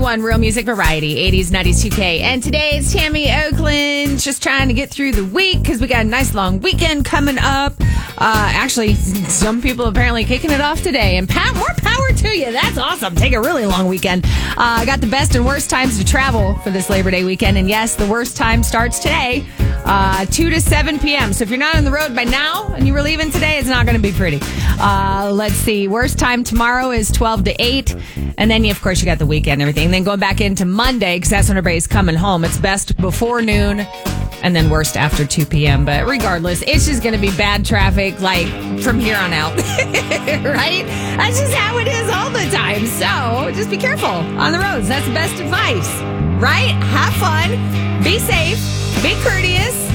101 Real Music Variety, 80s, 90s, 2K. And today it's Tammy Oakland, just trying to get through the week because we got a nice long weekend coming up. Actually, some people apparently kicking it off today. And more power to you. That's awesome. Take a really long weekend. I got the best and worst times to travel for this Labor Day weekend. And yes, the worst time starts today, 2 to 7 p.m. So if you're not on the road by now and you were leaving today, it's not going to be pretty. Let's see. Worst time tomorrow is 12 to 8. And then, of course, you got the weekend and everything. Then going back into Monday, because that's when everybody's coming home. It's best before noon and then worst after 2 p.m. But regardless, it's just going to be bad traffic, like, from here on out. Right? That's just how it is all the time. So just be careful on the roads. That's the best advice. Right? Have fun. Be safe. Be courteous.